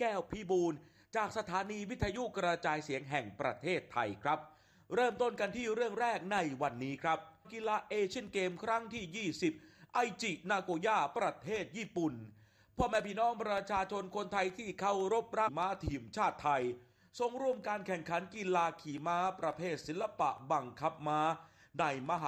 แก้วพิบูลจากสถานีวิทยุกระจายเสียงแห่งประเทศไทยครับเริ่มต้นกันที่เรื่องแรกในวันนี้ครับกีฬาเอเชียนเกมครั้งที่20ไอจินาโกย่าประเทศญี่ปุ่นพ่อแม่พี่น้องประชาชนคนไทยที่เคารพรักม้าทีมชาติไทยส่งร่วมการแข่งขันกีฬาขี่ม้าประเภทศิลปะบังคับม้าในมห